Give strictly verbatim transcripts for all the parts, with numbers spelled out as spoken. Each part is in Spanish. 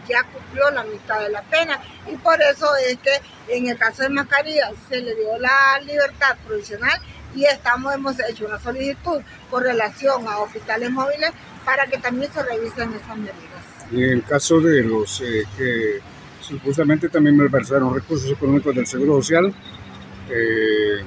ya cumplió la mitad de la pena, y por eso es que en el caso de Mascarilla se le dio la libertad provisional y estamos, hemos hecho una solicitud con relación a hospitales móviles para que también se revisen esas medidas. Y en el caso de los eh, que supuestamente también malversaron recursos económicos del Seguro Social, eh,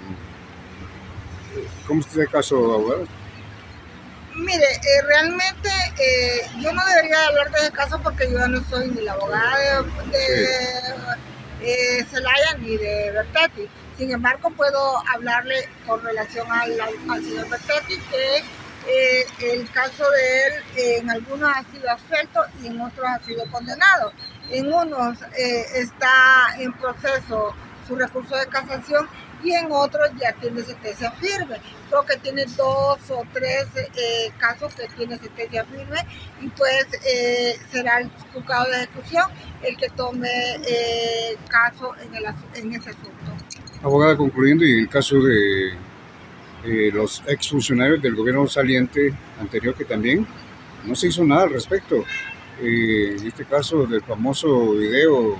¿cómo está el caso, abogado? Mire, eh, realmente eh, yo no debería hablar de ese caso porque yo no soy ni la abogada de, de eh, Zelaya ni de Bertetti. Sin embargo, puedo hablarle con relación al, al señor Bertetti que eh, el caso de él eh, en algunos ha sido absuelto y en otros ha sido condenado. En unos eh, está en proceso su recurso de casación y en otros ya tiene sentencia firme. Creo que tiene dos o tres eh, casos que tiene sentencia firme y pues eh, será el juzgado de ejecución el que tome eh, caso en, el, en ese asunto. Abogada, concluyendo, y en el caso de eh, los exfuncionarios del gobierno saliente anterior que también no se hizo nada al respecto, eh, en este caso del famoso video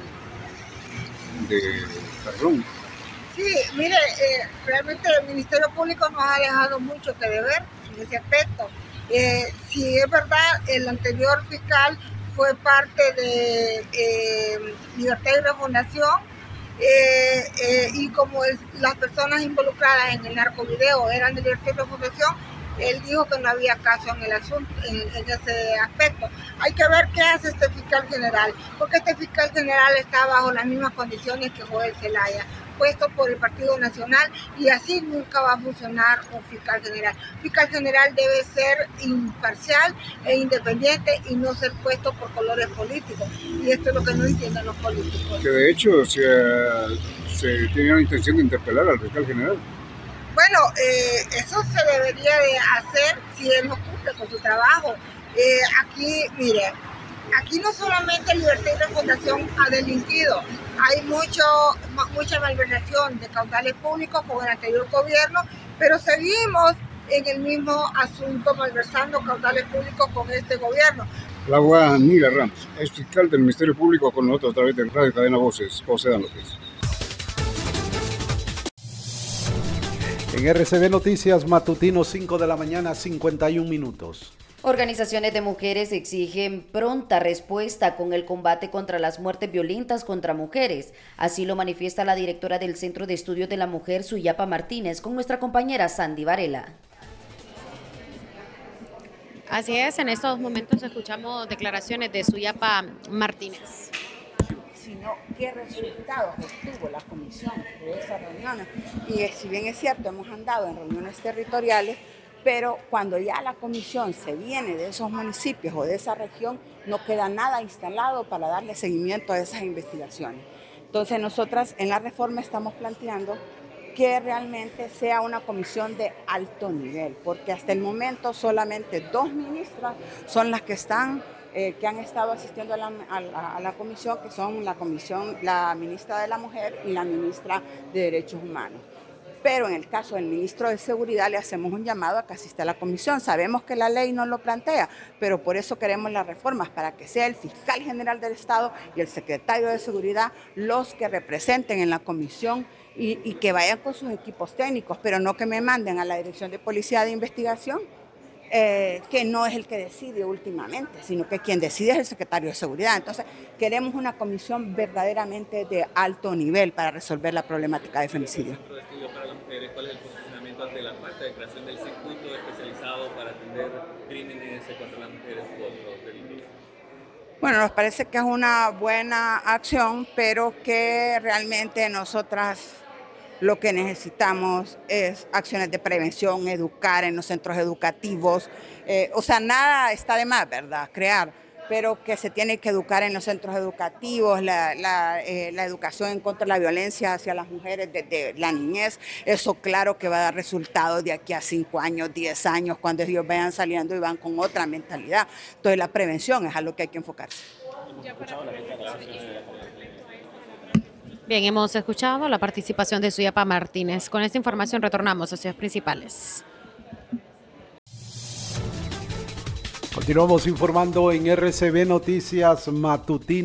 de Perdón. Sí, mire, eh, realmente el Ministerio Público nos ha dejado mucho que deber en ese aspecto. Eh, si es verdad, el anterior fiscal fue parte de eh, Libertad y Refundación, eh, eh, y como es, las personas involucradas en el narcovideo eran de Libertad y Refundación, él dijo que no había caso en el asunto, en, en ese aspecto. Hay que ver qué hace este fiscal general, porque este fiscal general está bajo las mismas condiciones que Joel Zelaya, puesto por el Partido Nacional, y así nunca va a funcionar un fiscal general. Un fiscal general debe ser imparcial e independiente y no ser puesto por colores políticos, y esto es lo que no entienden los políticos. Que de hecho se, se tenía la intención de interpelar al fiscal general. Bueno, eh, eso se debería de hacer si él no cumple con su trabajo. Eh, aquí, mire, aquí no solamente Libertad y Refundación ha delinquido, hay mucho, mucha malversación de caudales públicos con el anterior gobierno, pero seguimos en el mismo asunto, malversando caudales públicos con este gobierno. La abogada Nira Ramos, es fiscal del Ministerio Público con nosotros a través de Radio Cadena Voces. Procedan López. En R C B Noticias Matutino, cinco de la mañana, cincuenta y un minutos. Organizaciones de mujeres exigen pronta respuesta con el combate contra las muertes violentas contra mujeres. Así lo manifiesta la directora del Centro de Estudios de la Mujer, Suyapa Martínez, con nuestra compañera Sandy Varela. Así es, en estos momentos escuchamos declaraciones de Suyapa Martínez. Sino qué resultados obtuvo la comisión de esas reuniones. Y si bien es cierto, hemos andado en reuniones territoriales, pero cuando ya la comisión se viene de esos municipios o de esa región, no queda nada instalado para darle seguimiento a esas investigaciones. Entonces nosotras en la reforma estamos planteando que realmente sea una comisión de alto nivel, porque hasta el momento solamente dos ministras son las que están Eh, que han estado asistiendo a la, a, la, a la comisión, que son la comisión, la ministra de la Mujer y la ministra de Derechos Humanos. Pero en el caso del ministro de Seguridad le hacemos un llamado a que asista a la comisión. Sabemos que la ley no lo plantea, pero por eso queremos las reformas, para que sea el fiscal general del Estado y el secretario de Seguridad los que representen en la comisión y, y que vayan con sus equipos técnicos, pero no que me manden a la Dirección de Policía de Investigación, Eh, que no es el que decide últimamente, sino que quien decide es el secretario de Seguridad. Entonces, queremos una comisión verdaderamente de alto nivel para resolver la problemática de femicidio. Centro de Estudios para las Mujeres, ¿cuál es el posicionamiento ante la falta de creación del circuito especializado para atender crímenes contra las mujeres u otros delitos? Bueno, nos parece que es una buena acción, pero que realmente nosotras lo que necesitamos es acciones de prevención, educar en los centros educativos. Eh, o sea, nada está de más, ¿verdad? Crear, pero que se tiene que educar en los centros educativos, la, la, eh, la educación en contra de la violencia hacia las mujeres desde la niñez. Eso claro que va a dar resultados de aquí a cinco años, diez años, cuando ellos vayan saliendo y van con otra mentalidad. Entonces la prevención es a lo que hay que enfocarse. Bien, hemos escuchado la participación de Suyapa Martínez. Con esta información retornamos a Ciudades Principales. Continuamos informando en R C B Noticias Matutino.